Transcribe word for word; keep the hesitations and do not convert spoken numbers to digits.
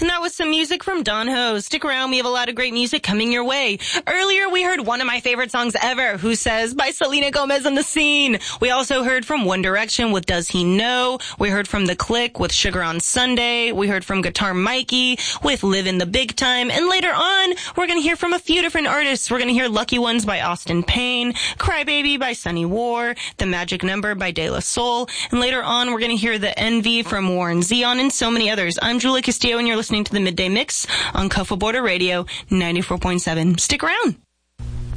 And that was some music from Don Ho. Stick around, we have a lot of great music coming your way. Earlier we heard one of my favorite songs ever, Who Says, by Selena Gomez and The Scene. We also heard from One Direction with Does He Know? We heard from The Click with Sugar on Sunday. We heard from Guitar Mikey with Live in the Big Time. And later on, we're going to hear from a few different artists. We're going to hear Lucky Ones by Austin Payne, Crybaby by Sunny War, The Magic Number by De La Soul. And later on, we're going to hear The Envy from Warren Zevon and so many others. I'm Julie Castillo, and you're listening to the Midday Mix on Cuffle Border Radio ninety-four point seven. Stick around.